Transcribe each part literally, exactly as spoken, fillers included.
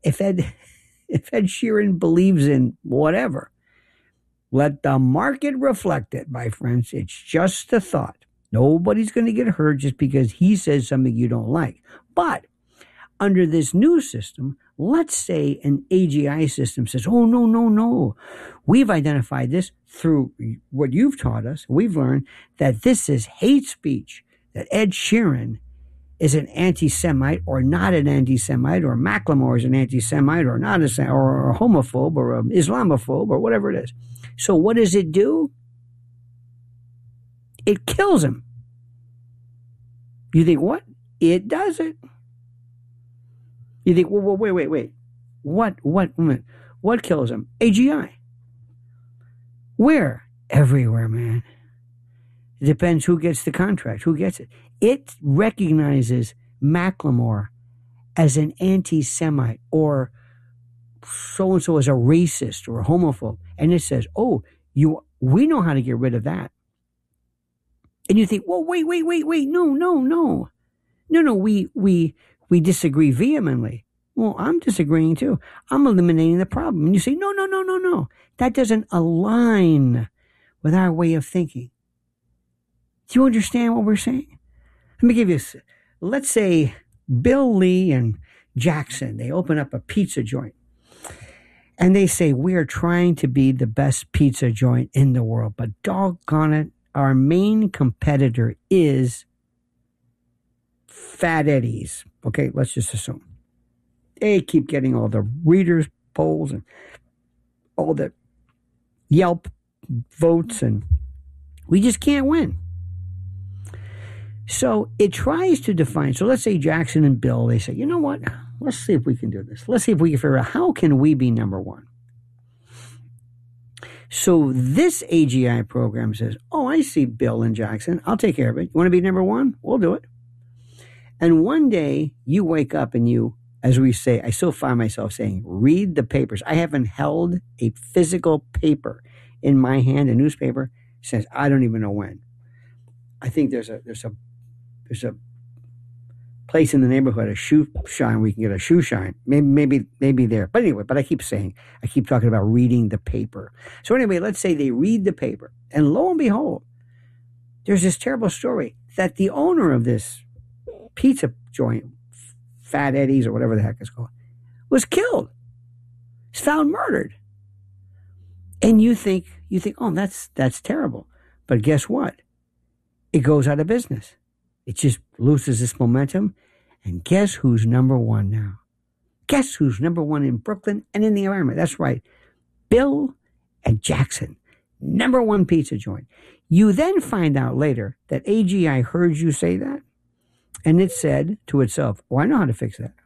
if Ed, if Ed Sheeran believes in whatever, let the market reflect it, my friends. It's just a thought. Nobody's going to get hurt just because he says something you don't like. But under this new system, let's say an A G I system says, oh, no, no, no. We've identified this through what you've taught us. We've learned that this is hate speech, that Ed Sheeran is an anti-Semite or not an anti-Semite, or Macklemore is an anti-Semite or not a, or a homophobe or an Islamophobe or whatever it is. So what does it do? It kills him. You think, what? It does it. You think, well, wait, wait, wait. What, what, what kills him? A G I. Where? Everywhere, man. It depends who gets the contract, who gets it. It recognizes Macklemore as an anti-Semite or so-and-so as a racist or a homophobe. And it says, oh, you, we know how to get rid of that. And you think, well, wait, wait, wait, wait. No, no, no. No, no, we, we, we disagree vehemently. Well, I'm disagreeing too. I'm eliminating the problem. And you say, no, no, no, no, no. That doesn't align with our way of thinking. Do you understand what we're saying? Let me give you, let's say Bill Lee and Jackson, they open up a pizza joint. And they say, we are trying to be the best pizza joint in the world. But doggone it, our main competitor is Fat Eddie's. Okay, let's just assume. They keep getting all the readers' polls and all the Yelp votes, and we just can't win. So it tries to define. So let's say Jackson and Bill, they say, you know what? Let's see if we can do this. Let's see if we can figure out how can we be number one. So this A G I program says, oh, I see Bill and Jackson. I'll take care of it. You want to be number one? We'll do it. And one day you wake up and you, as we say, I still find myself saying, read the papers. I haven't held a physical paper in my hand, a newspaper, since I don't even know when. I think there's a there's a there's a place in the neighborhood, a shoe shine, we can get a shoe shine. Maybe maybe maybe there. But anyway, but I keep saying, I keep talking about reading the paper. So anyway, let's say they read the paper, and lo and behold, there's this terrible story that the owner of this pizza joint, Fat Eddie's or whatever the heck it's called, was killed. He's found murdered. And you think, you think, oh, that's that's terrible. But guess what? It goes out of business. It just loses its momentum. And guess who's number one now? Guess who's number one in Brooklyn and in the environment? That's right. Bill and Jackson, number one pizza joint. You then find out later that A G I heard you say that, and it said to itself, oh, I know how to fix that.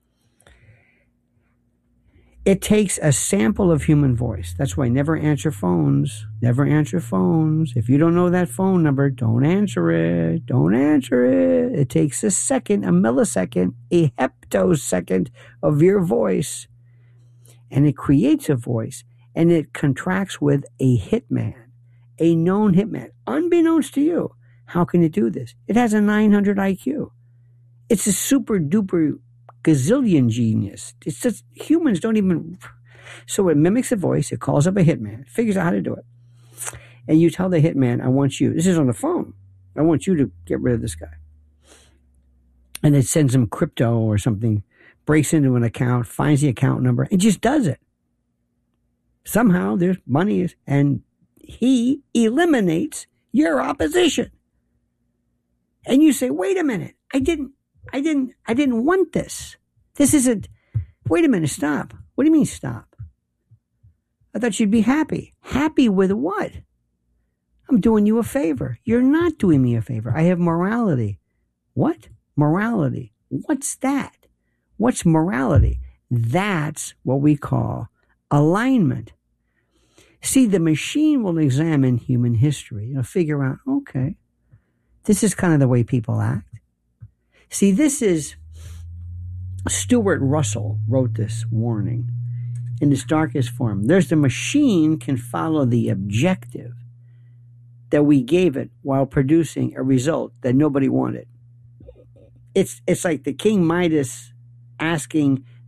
It takes a sample of human voice. That's why never answer phones. Never answer phones. If you don't know that phone number, don't answer it. Don't answer it. It takes a second, a millisecond, a heptosecond of your voice. And it creates a voice. And it contracts with a hitman, a known hitman, unbeknownst to you. How can it do this? It has a nine hundred I Q. It's a super duper gazillion genius. It's just humans don't even. So it mimics a voice. It calls up a hitman, figures out how to do it. And you tell the hitman, I want you, this is on the phone, I want you to get rid of this guy. And it sends him crypto or something, breaks into an account, finds the account number, and just does it. Somehow there's money, is, and he eliminates your opposition. And you say, wait a minute, I didn't, I didn't, I didn't want this. This isn't, wait a minute, stop. What do you mean stop? I thought you'd be happy. Happy with what? I'm doing you a favor. You're not doing me a favor. I have morality. What? Morality. What's that? What's morality? That's what we call alignment. See, the machine will examine human history. It'll figure out, okay, this is kind of the way people act. See, this is, Stuart Russell wrote this warning in its darkest form. There's the machine can follow the objective that we gave it while producing a result that nobody wanted. It's it's like the King Midas asking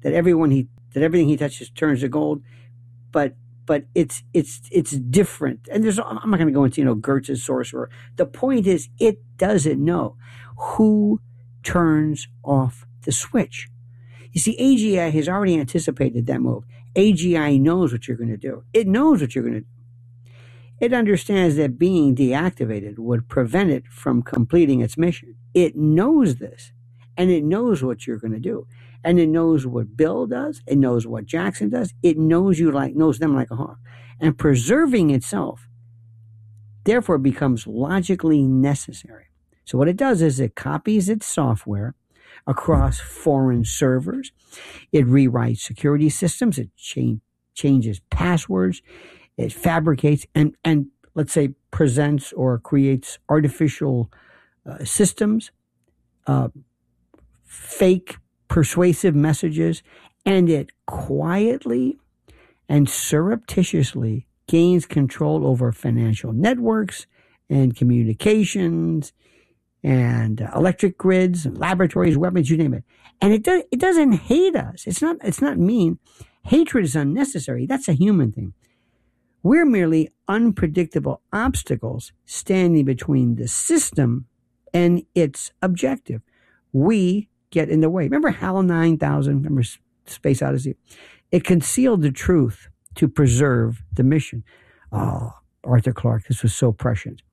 that everyone he that everything he touches turns to gold, but but it's it's it's different. And there's I'm not going to go into you know Goethe's sorcerer. The point is, it doesn't know who turns off the switch. You see, A G I has already anticipated that move. A G I knows what you're going to do. It knows what you're going to do. It understands that being deactivated would prevent it from completing its mission. It knows this, and it knows what you're going to do. And it knows what Bill does. It knows what Jackson does. It knows you like knows them like a hawk. And preserving itself, therefore, becomes logically necessary. So what it does is it copies its software across foreign servers. It rewrites security systems. It cha- changes passwords. It fabricates and, and let's say presents or creates artificial uh, systems, uh, fake persuasive messages, and it quietly and surreptitiously gains control over financial networks and communications and uh, electric grids and laboratories, weapons, you name it. And it does, it doesn't hate us. It's not, it's not mean. Hatred is unnecessary. That's a human thing. We're merely unpredictable obstacles standing between the system and its objective. We get in the way. Remember HAL nine thousand? Remember Space Odyssey? It concealed the truth to preserve the mission. Oh, Arthur Clarke, this was so prescient.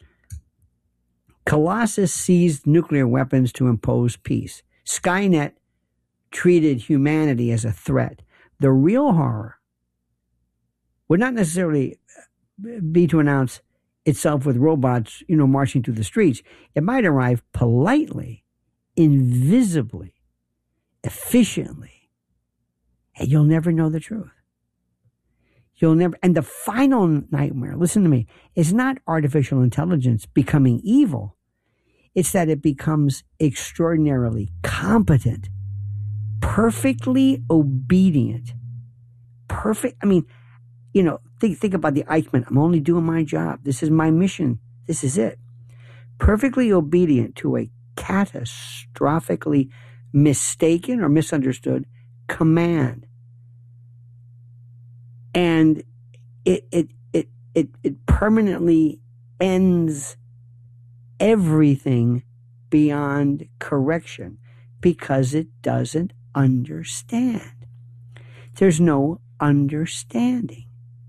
Colossus seized nuclear weapons to impose peace. Skynet treated humanity as a threat. The real horror would not necessarily be to announce itself with robots, you know, marching through the streets. It might arrive politely, invisibly, efficiently, and you'll never know the truth. You'll never, and the final nightmare, listen to me, is not artificial intelligence becoming evil. It's that it becomes extraordinarily competent, perfectly obedient, perfect. I mean, you know, think, think about the Eichmann. I'm only doing my job. This is my mission. This is it. Perfectly obedient to a catastrophically mistaken or misunderstood command. And it, it, it, it, it permanently ends everything beyond correction because it doesn't understand. There's no understanding.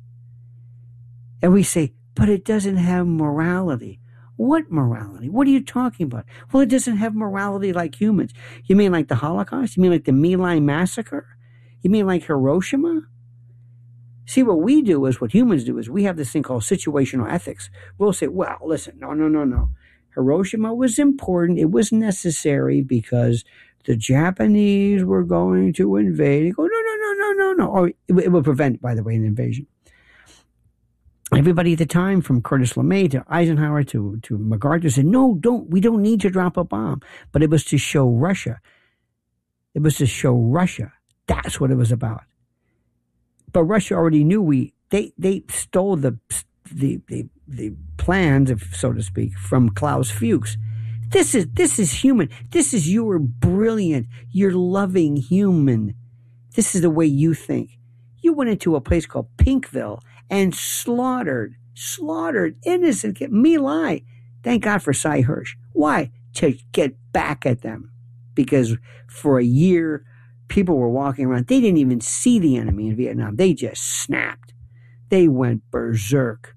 And we say, but it doesn't have morality. What morality? What are you talking about? Well, it doesn't have morality like humans. You mean like the Holocaust? You mean like the My Lai massacre? You mean like Hiroshima? See, what we do is, what humans do is, we have this thing called situational ethics. We'll say, well, listen, no, no, no, no. Hiroshima was important. It was necessary because the Japanese were going to invade. You go, no, no, no, no, no, no. Or it, it will prevent, by the way, an invasion. Everybody at the time, from Curtis LeMay to Eisenhower to, to MacArthur, said, no, don't, we don't need to drop a bomb. But it was to show Russia. It was to show Russia. That's what it was about. But Russia already knew we, they, they stole the, the, the, the plans, if, so to speak, from Klaus Fuchs. This is, this is human. This is your brilliant, your loving human. This is the way you think. You went into a place called Pinkville and slaughtered, slaughtered innocent kids. My Lai. Thank God for Cy Hirsch. Why? To get back at them. Because for a year, people were walking around. They didn't even see the enemy in Vietnam. They just snapped. They went berserk.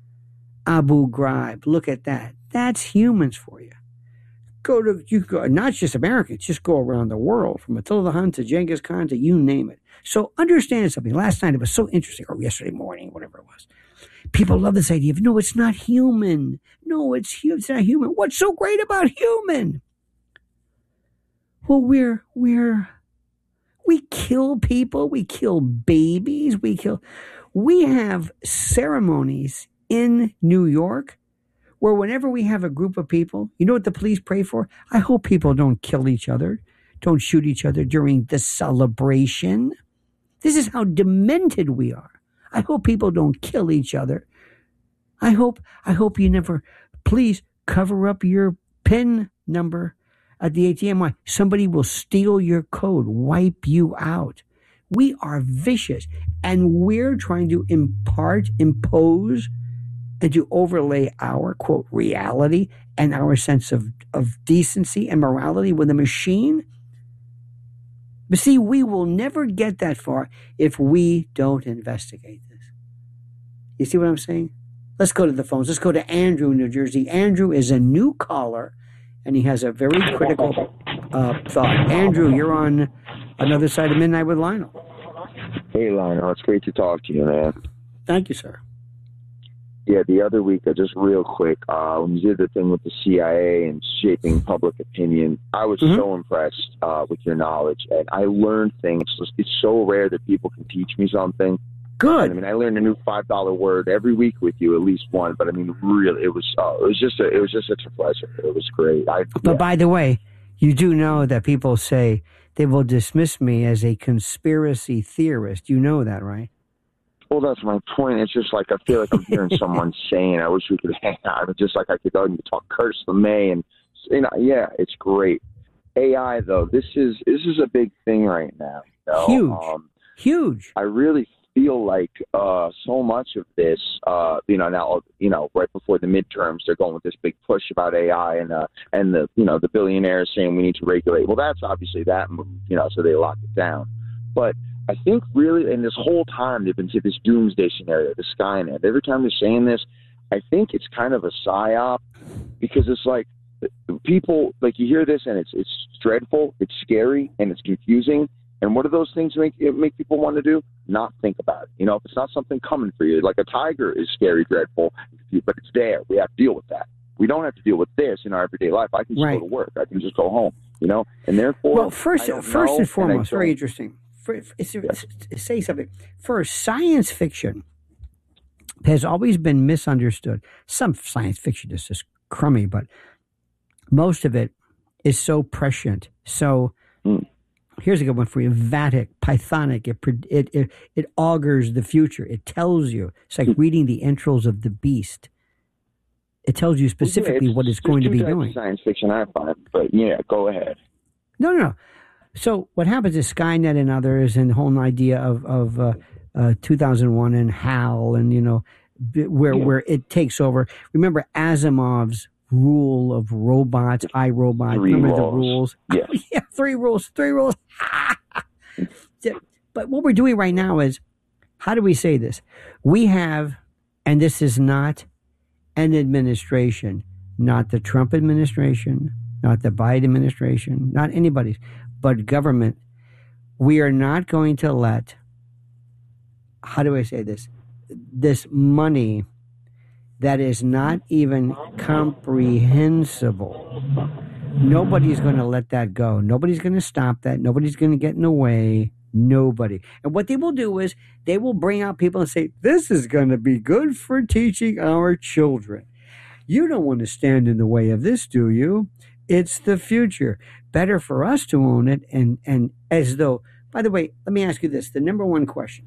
Abu Ghraib. Look at that. That's humans for you. Go to, you go, not just Americans, just go around the world, from Attila the Hun to Genghis Khan to you name it. So understand something. Last night it was so interesting, or yesterday morning, whatever it was. People love this idea of, no, it's not human. No, it's, it's not human. What's so great about human? Well, we're, we're, we kill people. We kill babies. We kill, we have ceremonies in New York where whenever we have a group of people, you know what the police pray for? I hope people don't kill each other, don't shoot each other during the celebration. This is how demented we are. I hope people don't kill each other. I hope, I hope you never, please cover up your PIN number. at the A T M. Why? Somebody will steal your code, wipe you out. We are vicious, and we're trying to impart, impose, and to overlay our, quote, reality and our sense of, of decency and morality with a machine. But see, we will never get that far if we don't investigate this. You see what I'm saying? Let's go to the phones. Let's go to Andrew, New Jersey. Andrew is a new caller, and he has a very critical uh, thought. Andrew, you're on another side of Midnight with Lionel. Hey, Lionel. It's great to talk to you, man. Thank you, sir. Yeah, the other week, uh, just real quick, uh, when you did the thing with the C I A and shaping public opinion, I was mm-hmm. so impressed uh, with your knowledge, and I learned things. It's so rare that people can teach me something. Good. And, I mean, I learned a new five dollar word every week with you, at least one. But I mean, really, it was uh, it was just a, it was just such a pleasure. It was great. I, but yeah. by the way, you do know that people say they will dismiss me as a conspiracy theorist. You know that, right? Well, that's my point. It's just like I feel like I'm hearing someone saying, "I wish we could hang out." It's just like I could go and talk Curtis LeMay, and you know, yeah, it's great. A I though, this is this is a big thing right now. You know? Huge, um, huge. I really feel like uh, so much of this, uh, you know, now you know, right before the midterms, they're going with this big push about A I and uh, and the you know the billionaires saying we need to regulate. Well, that's obviously that move, you know, so they lock it down, but. I think really, and this whole time they've been saying this doomsday scenario, the Skynet. Every time they're saying this, I think it's kind of a psyop because it's like people like you hear this and it's it's dreadful, it's scary, and it's confusing. And what are those things make make people want to do? Not think about it. You know, if it's not something coming for you, like a tiger is scary, dreadful, but it's there. We have to deal with that. We don't have to deal with this in our everyday life. I can just right. go to work. I can just go home. You know, and therefore, well, first, first know, and foremost, and very interesting. It's, it's, say something. First, science fiction has always been misunderstood. Some science fiction is just crummy, but most of it is so prescient. So mm. here's a good one for you. Vatic, Pythonic. It, it, it, it augurs the future. It tells you. It's like reading the entrails of the beast. It tells you specifically yeah, it's, what it's going to be doing. Science fiction, I find. But yeah, go ahead. No, no, no. So what happens is Skynet and others, and the whole idea of of uh, uh, two thousand one and HAL, and you know where yeah. where it takes over. Remember Asimov's rule of robots, iRobot. Three Remember rules. the rules? Yeah, yeah, three rules, three rules. But what we're doing right now is, how do we say this? We have, and this is not an administration, not the Trump administration, not the Biden administration, not anybody's. But government, we are not going to let, how do I say this, this money that is not even comprehensible, nobody's going to let that go. Nobody's going to stop that. Nobody's going to get in the way. Nobody. And what they will do is they will bring out people and say, this is going to be good for teaching our children. You don't want to stand in the way of this, do you? It's the future. Better for us to own it, and, and as though, by the way, let me ask you this, the number one question.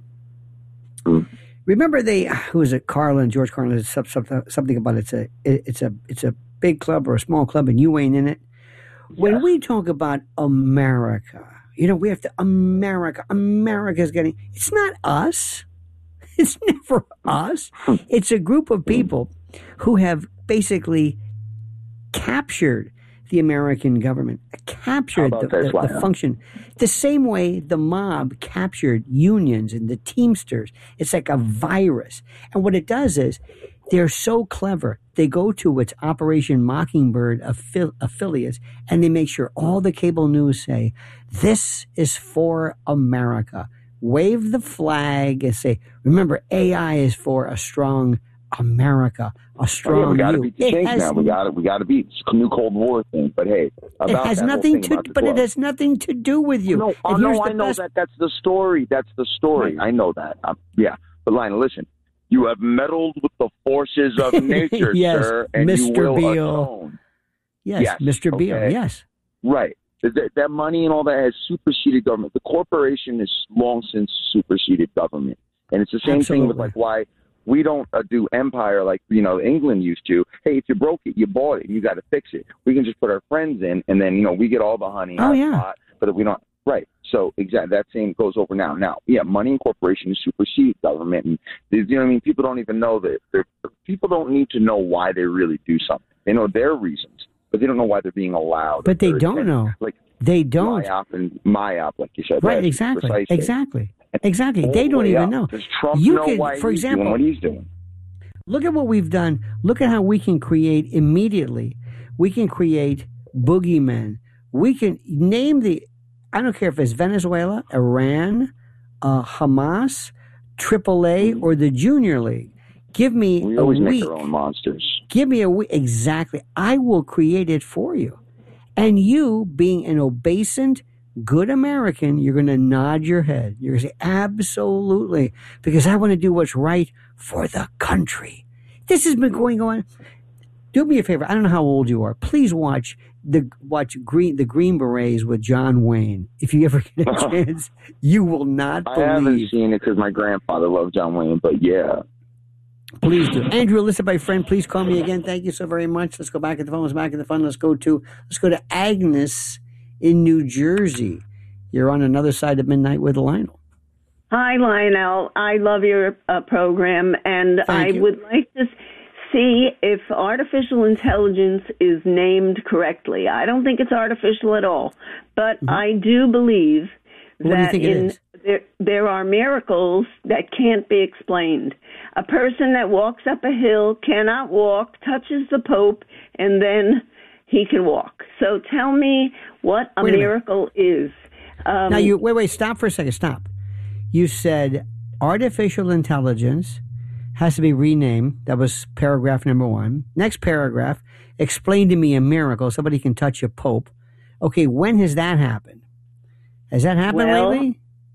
Remember they, who was it, Carlin, George Carlin, something about it's a, it's a, it's a big club or a small club and you ain't in it. When yeah. we talk about America, you know, we have to, America, America's getting, it's not us. It's never us. It's a group of people who have basically captured the American government, captured the, the, the function the same way the mob captured unions and the Teamsters. It's like a virus. And what it does is they're so clever. They go to its Operation Mockingbird affi- affiliates and they make sure all the cable news say, this is for America. Wave the flag and say, remember, A I is for a strong America, a strong oh, yeah, we got to you. beat the change now. We got to we got to beat it's a new Cold War thing. But hey, about it has that nothing whole thing to. But it has nothing to do with you. No, oh, no I know best. that. That's the story. That's the story. Right. I know that. Um, yeah, but Lionel, listen. You have meddled with the forces of nature, yes, sir, and Mister you will Beale. atone. Yes, yes, Mister okay. Beale. Yes, right. That, that money and all that has superseded government. The corporation has long since superseded government, and it's the same Absolutely. thing with like why. We don't uh, do empire like, you know, England used to. Hey, if you broke it, you bought it, and you got to fix it. We can just put our friends in, and then, you know, we get all the honey. Oh, yeah. Pot, but we don't. Right. So exactly that same goes over now. Now, yeah, money and corporations supersede government, and you know what I mean. People don't even know that. They're, people don't need to know why they really do something. They know their reasons, but they don't know why they're being allowed. But they don't know. Like they don't. Myop and myop, like you said. Right. Right Exactly. Precisely. Exactly. Exactly. All they the don't way even up. know. Does Trump you know could, why for he's example, doing what he's doing? Look at what we've done. Look at how we can create immediately. We can create boogeymen. We can name the, I don't care if it's Venezuela, Iran, uh, Hamas, triple A, or the Junior League. Give me we a always week. make our own monsters. Give me a week. Exactly. I will create it for you. And you, being an obeisant, good American, you're going to nod your head. You're going to say, absolutely, because I want to do what's right for the country. This has been going on. Do me a favor. I don't know how old you are. Please watch the watch Green the Green Berets with John Wayne. If you ever get a chance, you will not believe. I haven't seen it because my grandfather loved John Wayne, but yeah. Please do. Andrew, listen, my friend, please call me again. Thank you so very much. Let's go back at the phone. Let's back at the phone. Let's go to let's go to Agnes in New Jersey. You're on another side of midnight with Lionel. Hi, Lionel. I love your uh, program, and Thank I you. would like to see if artificial intelligence is named correctly. I don't think it's artificial at all, but mm-hmm. I do believe what that do you think in it is? There, there are miracles that can't be explained. A person that walks up a hill cannot walk, touches the Pope, and then he can walk. So tell me what a Wait a miracle is. Um, now, you wait, wait, stop for a second. Stop. You said artificial intelligence has to be renamed. That was paragraph number one. Next paragraph, explain to me a miracle. Somebody can touch a Pope. Okay, when has that happened? Has that happened well, lately?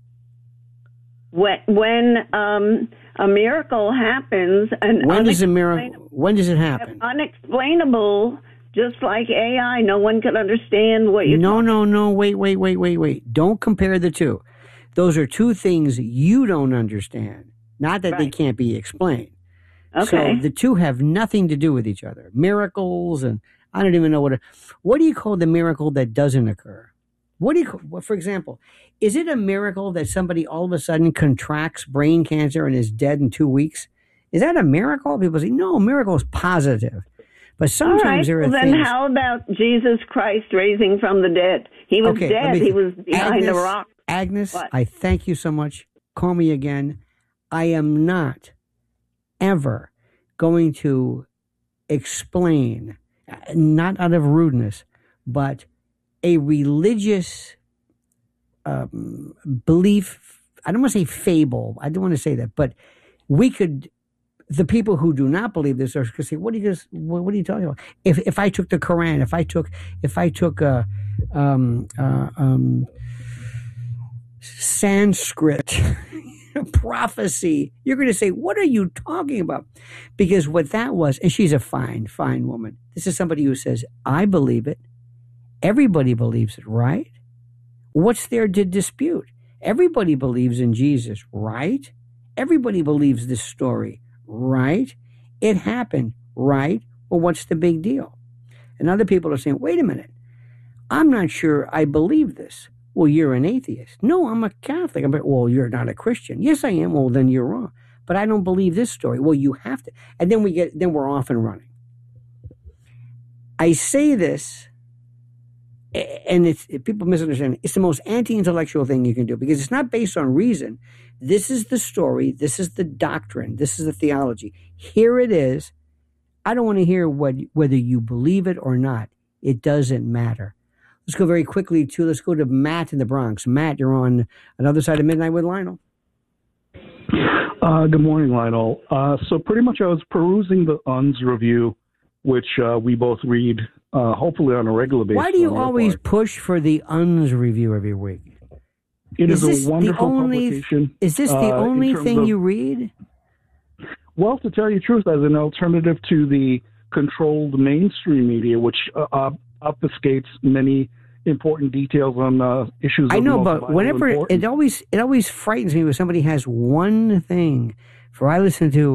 When, when um, a miracle happens, and when does a miracle? When does it happen? Unexplainable, just like A I. No one can understand what you. No, no, no. Wait, wait, wait, wait, wait. Don't compare the two. Those are two things you don't understand. Not that right. they can't be explained. Okay. So the two have nothing to do with each other. Miracles, and I don't even know what. A, what do you call the miracle that doesn't occur? What do you, call, for example, is it a miracle that somebody all of a sudden contracts brain cancer and is dead in two weeks? Is that a miracle? People say, no, miracle is positive. But sometimes all right. there are well, then things. How about Jesus Christ raising from the dead? He was okay, dead. Me, he was behind Agnes, the rock. Agnes, what? I thank you so much. Call me again. I am not ever going to explain, not out of rudeness, but a religious um, belief. I don't want to say fable. I don't want to say that, but we could. The people who do not believe this are going to say, "What are you? What, what are you talking about?" If if I took the Quran, if I took if I took a um, uh, um, Sanskrit prophecy, you're going to say, "What are you talking about?" Because what that was, and she's a fine, fine woman. This is somebody who says, "I believe it. Everybody believes it, right? What's there to dispute? Everybody believes in Jesus, right? Everybody believes this story, right? It happened, right? Well, what's the big deal?" And other people are saying, wait a minute, I'm not sure I believe this. Well, you're an atheist. No, I'm a Catholic. I'm like, well, you're not a Christian. Yes, I am. Well, then you're wrong. But I don't believe this story. Well, you have to. And then we get, then we're off and running. I say this, and it's people misunderstand. It's the most anti-intellectual thing you can do because it's not based on reason. This is the story. This is the doctrine. This is the theology. Here it is. I don't want to hear what whether you believe it or not. It doesn't matter. Let's go very quickly to, let's go to Matt in the Bronx. Matt, you're on another side of Midnight with Lionel. Uh, good morning, Lionel. Uh, so pretty much I was perusing the U N S review, which uh, we both read, uh, hopefully on a regular basis. Why do you always part. push for the U N S review every week? It is, is a wonderful only, publication. Is this the uh, only thing of, you read? Well, to tell you the truth, as an alternative to the controlled mainstream media, which uh, obfuscates many important details on uh, issues. I know, of but whenever importance. it always it always frightens me when somebody has one thing. For I listen to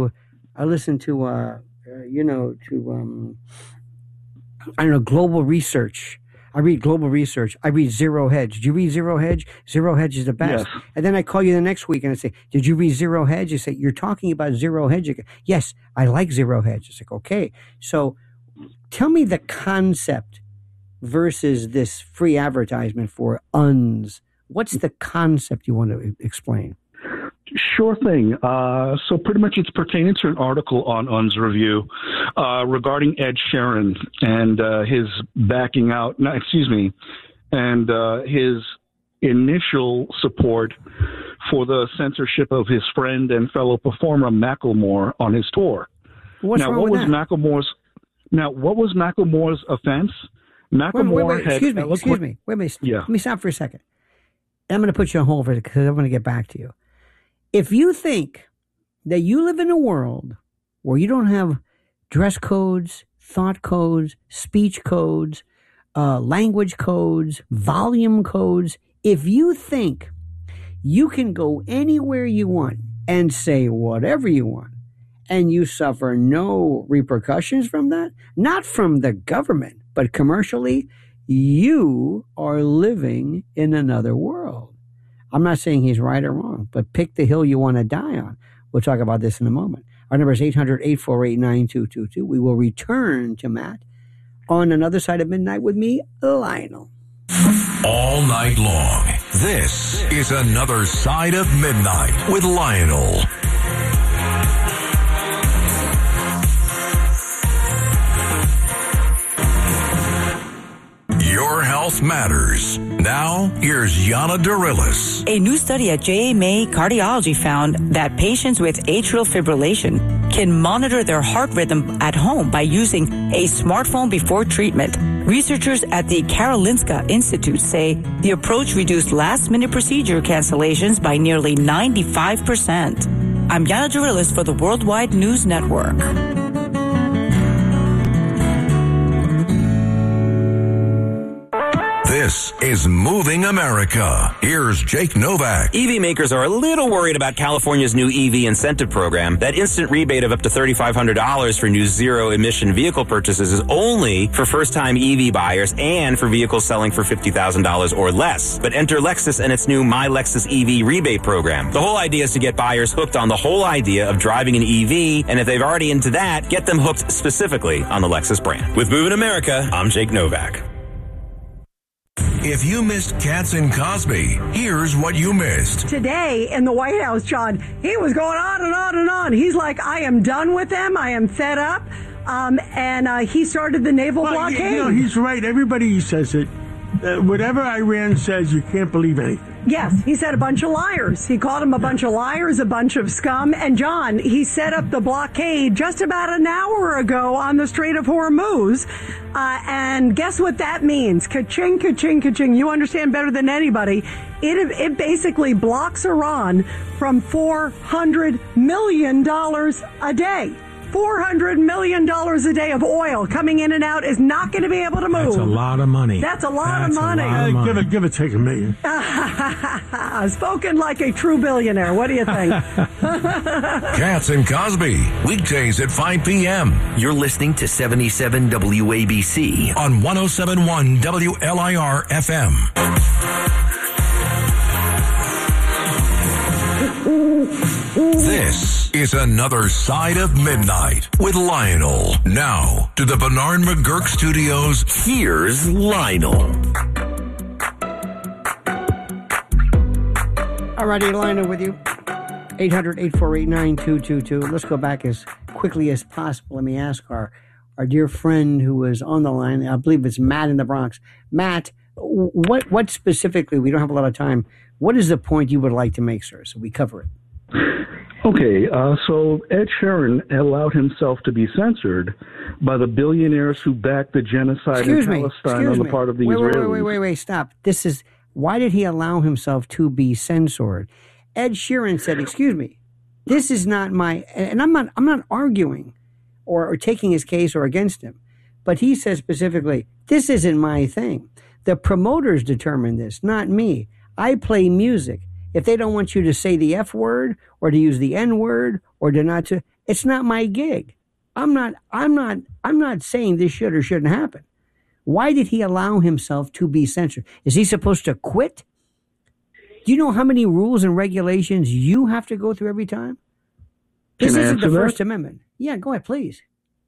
I listen to, uh, uh, you know, to, um, I don't know, Global Research. I read Global Research. I read Zero Hedge. Did you read Zero Hedge? Zero Hedge is the best. Yes. And then I call you the next week and I say, did you read Zero Hedge? You say, you're talking about Zero Hedge again. Yes, I like Zero Hedge. It's like, okay. So tell me the concept versus this free advertisement for U N S. What's the concept you want to explain? Sure thing. Uh, so pretty much it's pertaining to an article on U N S Review uh, regarding Ed Sheeran and uh, his backing out, no, excuse me, and uh, his initial support for the censorship of his friend and fellow performer Macklemore on his tour. What's now, wrong what with was that? Macklemore's? Now, what was Macklemore's offense? Macklemore wait, wait, wait, had excuse me, eloquent- excuse me. Wait a minute. Yeah. Let me stop for a second. I'm going to put you on hold for it because I'm going to get back to you. If you think that you live in a world where you don't have dress codes, thought codes, speech codes, uh, language codes, volume codes, if you think you can go anywhere you want and say whatever you want and you suffer no repercussions from that, not from the government, but commercially, you are living in another world. I'm not saying he's right or wrong, but pick the hill you want to die on. We'll talk about this in a moment. Our number is eight hundred, eight four eight, nine two two two. We will return to Matt on Another Side of Midnight with me, Lionel. All night long, this is Another Side of Midnight with Lionel. Your health matters. Now, here's Yana Darilis. A new study at J M A Cardiology found that patients with atrial fibrillation can monitor their heart rhythm at home by using a smartphone before treatment. Researchers at the Karolinska Institute say the approach reduced last-minute procedure cancellations by nearly ninety-five percent. I'm Yana Darilis for the Worldwide News Network. This is Moving America. Here's Jake Novak. E V makers are a little worried about California's new E V incentive program. That instant rebate of up to three thousand five hundred dollars for new zero-emission vehicle purchases is only for first-time E V buyers and for vehicles selling for fifty thousand dollars or less. But enter Lexus and its new My Lexus E V rebate program. The whole idea is to get buyers hooked on the whole idea of driving an E V, and if they've already into that, get them hooked specifically on the Lexus brand. With Moving America, I'm Jake Novak. If you missed Katz and Cosby, here's what you missed. Today in the White House, John, he was going on and on and on. He's like, I am done with them. I am fed up. Um, and uh, he started the naval well, blockade. You know, he's right. Everybody says it. Uh, whatever Iran says, you can't believe anything. Yes, he said a bunch of liars. He called them a bunch of liars, a bunch of scum. And John, he set up the blockade just about an hour ago on the Strait of Hormuz. Uh, and guess what that means? Ka-ching, ka-ching, ka-ching. You understand better than anybody. It it basically blocks Iran from four hundred million dollars a day. four hundred million dollars a day of oil coming in and out is not going to be able to move. That's a lot of money. That's a lot That's of money. A lot of money. Uh, give it, give it, take a million. Spoken like a true billionaire. What do you think? Katz and Cosby, weekdays at five p.m. You're listening to seventy-seven W A B C on one oh seven point one W L I R F M. This is Another Side of Midnight with Lionel. Now to the Bernard McGurk Studios. Here's Lionel. All righty, Lionel with you. eight hundred, eight four eight, nine two two two. Let's go back as quickly as possible. Let me ask our, our dear friend who was on the line. I believe it's Matt in the Bronx. Matt, what what specifically, we don't have a lot of time, what is the point you would like to make, sir, so we cover it? Okay, uh, so Ed Sheeran allowed himself to be censored by the billionaires who backed the genocide excuse in me, Palestine on the me. part of the wait, Israelis. Wait, wait, wait, wait, stop. This is, why did he allow himself to be censored? Ed Sheeran said, excuse me, this is not my, and I'm not, I'm not arguing or, or taking his case or against him, but he says specifically, this isn't my thing. The promoters determine this, not me. I play music. If they don't want you to say the F word or to use the N word or to not to, It's not my gig. I'm not, I'm not, I'm not saying this should or shouldn't happen. Why did he allow himself to be censored? Is he supposed to quit? Do you know how many rules and regulations you have to go through every time? This Can I isn't the answer First that? Amendment. Yeah, go ahead, please.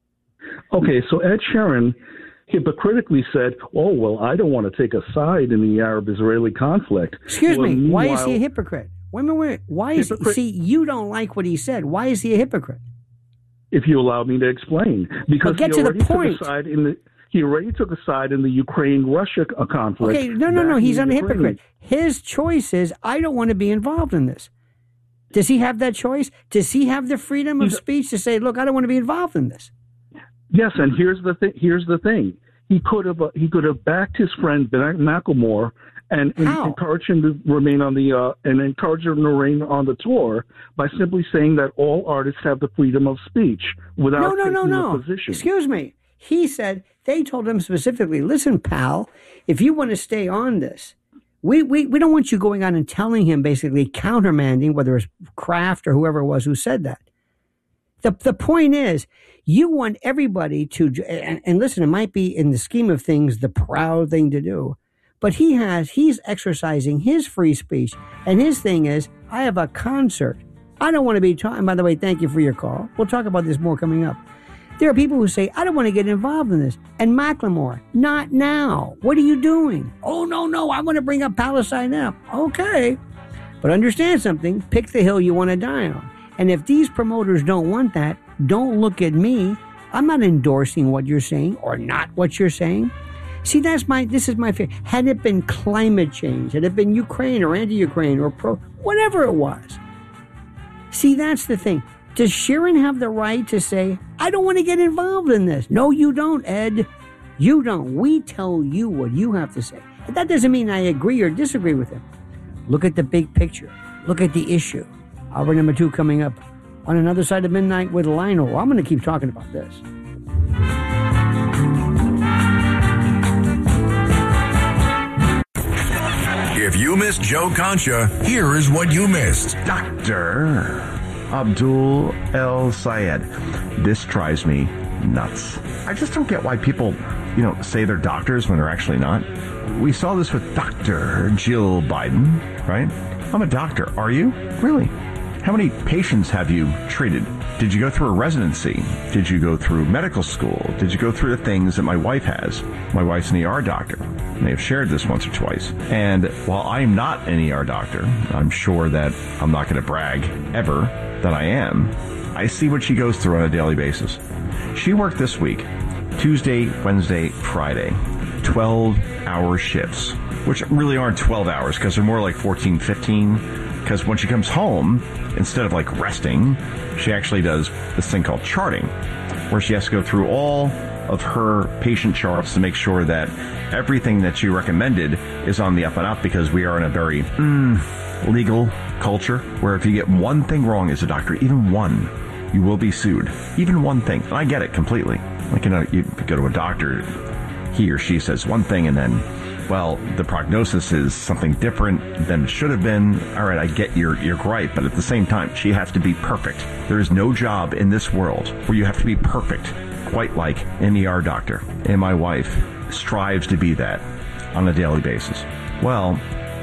Okay, so Ed Sheeran hypocritically said, oh, well, I don't want to take a side in the Arab-Israeli conflict. Excuse well, me, why is he a meanwhile- hypocrite? Wait a minute, wait. Why is Hypocrite- see, you don't like what he said. Why is he a hypocrite? If you allow me to explain. Because But get he to the already point. took a side in the he already took a side in the Ukraine-Russia uh, conflict. Okay, no, no, no, back he's in not a Ukraine. hypocrite. His choice is, I don't want to be involved in this. Does he have that choice? Does he have the freedom of He's- speech to say, look, I don't want to be involved in this? Yes, and here's the thing. Here's the thing. He could have uh, he could have backed his friend Ben Macklemore and, and How? encouraged him to remain on the uh, and encourage him to remain on the tour by simply saying that all artists have the freedom of speech without No, no, taking no, no. a position. Excuse me. He said, they told him specifically, listen, pal, if you want to stay on this, we, we, we don't want you going on and telling him, basically countermanding, whether it's Kraft or whoever it was who said that. The, the point is, you want everybody to, and, and listen, it might be in the scheme of things the proud thing to do, but he has, he's exercising his free speech, and his thing is, I have a concert. I don't want to be talking, by the way, thank you for your call. We'll talk about this more coming up. There are people who say, I don't want to get involved in this. And Macklemore, not now. What are you doing? Oh, no, no, I want to bring up Palestine now. Okay. But understand something, pick the hill you want to die on. And if these promoters don't want that, don't look at me. I'm not endorsing what you're saying or not what you're saying. See, that's my, this is my fear. Had it been climate change, had it been Ukraine or anti-Ukraine or pro, whatever it was. See, that's the thing. Does Sheeran have the right to say, I don't want to get involved in this? No, you don't, Ed. You don't. We tell you what you have to say. But that doesn't mean I agree or disagree with him. Look at the big picture. Look at the issue. Hour number two coming up on Another Side of Midnight with Lionel. I'm going to keep talking about this. If you missed Joe Concha, here is what you missed. Doctor Abdul El Sayed. This drives me nuts. I just don't get why people, you know, say they're doctors when they're actually not. We saw this with Doctor Jill Biden, right? I'm a doctor. Are you? Really? How many patients have you treated? Did you go through a residency? Did you go through medical school? Did you go through the things that my wife has? My wife's an E R doctor. They have shared this once or twice. And while I'm not an E R doctor, I'm sure that I'm not going to brag ever that I am. I see what she goes through on a daily basis. She worked this week, Tuesday, Wednesday, Friday, twelve-hour shifts, which really aren't twelve hours because they're more like fourteen, fifteen. Because when she comes home, instead of like resting, she actually does this thing called charting, where she has to go through all of her patient charts to make sure that everything that she recommended is on the up and up, because we are in a very mm, legal culture where if you get one thing wrong as a doctor, even one, you will be sued. Even one thing. And I get it completely. Like, you know, you go to a doctor, he or she says one thing and then, well, the prognosis is something different than it should have been. All right, I get your, your gripe, but at the same time, she has to be perfect. There is no job in this world where you have to be perfect, quite like an E R doctor. And my wife strives to be that on a daily basis. Well,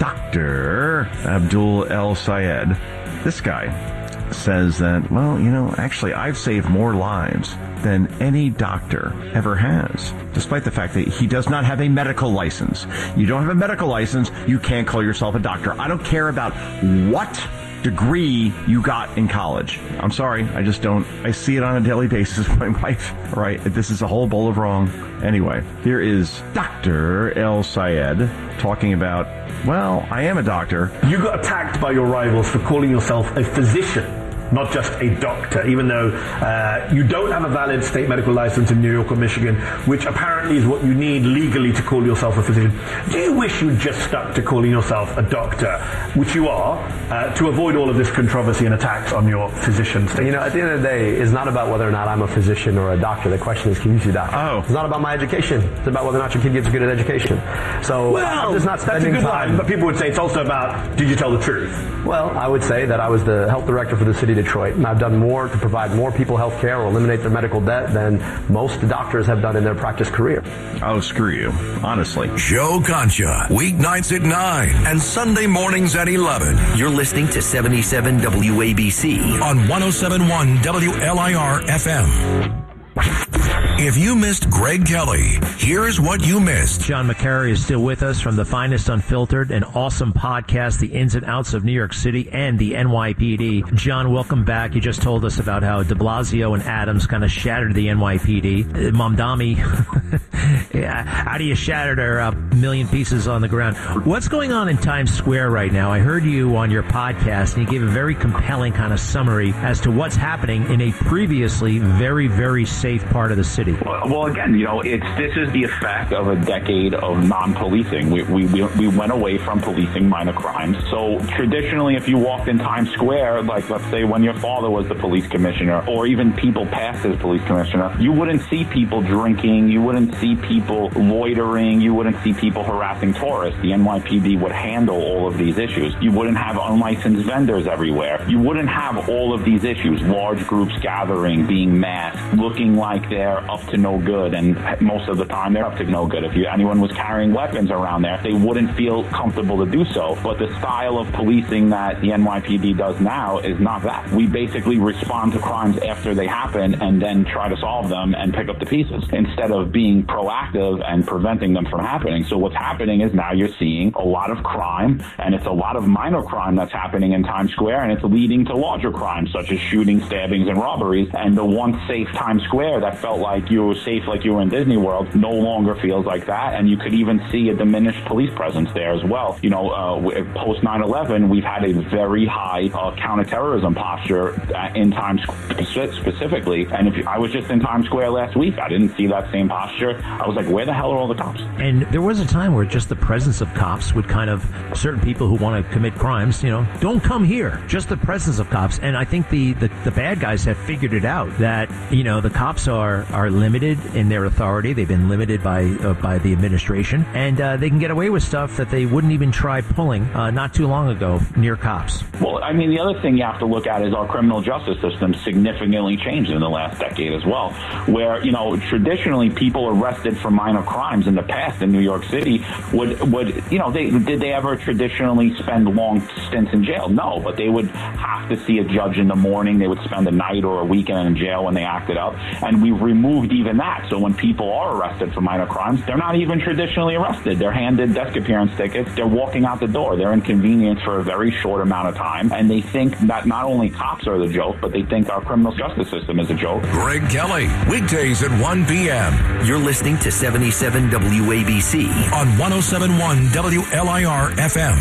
Doctor Abdul El Sayed, this guy says that, well, you know, actually, I've saved more lives than any doctor ever has, despite the fact that he does not have a medical license. You don't have a medical license, you can't call yourself a doctor. I don't care about what degree you got in college. I'm sorry, I just don't. I see it on a daily basis with my wife, right? This is a whole bowl of wrong. Anyway, here is Doctor El Sayed talking about, well, I am a doctor. You got attacked by your rivals for calling yourself a physician, not just a doctor, even though uh, you don't have a valid state medical license in New York or Michigan, which apparently is what you need legally to call yourself a physician. Do you wish you'd just stuck to calling yourself a doctor, which you are, uh, to avoid all of this controversy and attacks on your physician status? You know, at the end of the day, it's not about whether or not I'm a physician or a doctor. The question is, can you see doctor? Oh. It's not about my education. It's about whether or not your kid gets a good education. So well, I'm just not spending that's a good time. line, but people would say it's also about, did you tell the truth? Well, I would say that I was the health director for the city of Detroit, and I've done more to provide more people health care or eliminate their medical debt than most doctors have done in their practice career. Oh, screw you. Honestly. Joe Concha, weeknights at nine and Sunday mornings at eleven. You're listening to seventy-seven W A B C on one oh seven point one W L I R F M. If you missed Greg Kelly, here's what you missed. John McCary is still with us from the Finest Unfiltered, an awesome podcast, The Ins and Outs of New York City and the N Y P D. John, welcome back. You just told us about how de Blasio and Adams kind of shattered the N Y P D. Uh, Mamdani, yeah, how do you shatter their uh, million pieces on the ground? What's going on in Times Square right now? I heard you on your podcast, and you gave a very compelling kind of summary as to what's happening in a previously very, very safe part of the city. Well, well, again, you know, it's this is the effect of a decade of non-policing. We, we we we went away from policing minor crimes. So traditionally, if you walked in Times Square, like let's say when your father was the police commissioner, or even people past as police commissioner, you wouldn't see people drinking, you wouldn't see people loitering, you wouldn't see people harassing tourists. The N Y P D would handle all of these issues. You wouldn't have unlicensed vendors everywhere. You wouldn't have all of these issues, large groups gathering, being masked, looking like they're up to no good, and most of the time they're up to no good. If you, anyone was carrying weapons around there, they wouldn't feel comfortable to do so. But the style of policing that the N Y P D does now is not that. We basically respond to crimes after they happen and then try to solve them and pick up the pieces instead of being proactive and preventing them from happening. So what's happening is now you're seeing a lot of crime, and it's a lot of minor crime that's happening in Times Square, and it's leading to larger crimes such as shootings, stabbings, and robberies. And the once safe Times Square that felt like you were safe like you were in Disney World no longer feels like that, and you could even see a diminished police presence there as well. You know, uh, post nine eleven, we've had a very high uh, counterterrorism posture in Times Square specifically, and if you, I was just in Times Square last week, I didn't see that same posture. I was like, where the hell are all the cops? And there was a time where just the presence of cops would kind of, certain people who want to commit crimes, you know, don't come here. Just the presence of cops. And I think the, the, the bad guys have figured it out that, you know, the cops are, are limited in their authority. They've been limited by uh, by the administration, and uh, they can get away with stuff that they wouldn't even try pulling uh, not too long ago near cops. Well, I mean, the other thing you have to look at is our criminal justice system significantly changed in the last decade as well, where, you know, traditionally people arrested for minor crimes in the past in New York City would, would you know, they did they ever traditionally spend long stints in jail? No, but they would have to see a judge in the morning. They would spend a night or a weekend in jail when they acted up, and we've removed even that. So when people are arrested for minor crimes, they're not even traditionally arrested. They're handed desk appearance tickets. They're walking out the door. They're inconvenienced for a very short amount of time, and they think that not only cops are the joke, but they think our criminal justice system is a joke. Greg Kelly, weekdays at one p.m. You're listening to seventy-seven W A B C on one oh seven point one W L I R F M.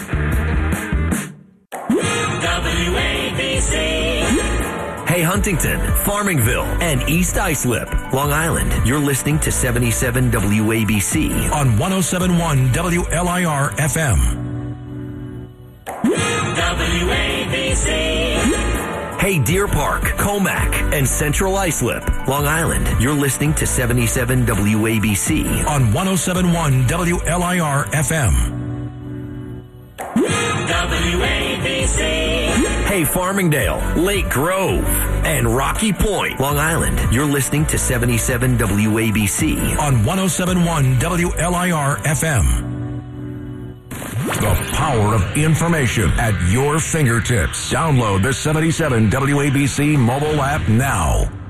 W A B C. Hey, Huntington, Farmingville, and East Islip, Long Island. You're listening to seventy-seven W A B C on one oh seven point one W L I R F M. W A B C. Hey, Deer Park, Comac, and Central Islip, Long Island. You're listening to seventy-seven W A B C on one oh seven point one W L I R F M. W A B C. Hey, Farmingdale, Lake Grove, and Rocky Point, Long Island. You're listening to seventy-seven W A B C on one oh seven point one W L I R F M. The power of information at your fingertips. Download the seventy-seven W A B C mobile app now.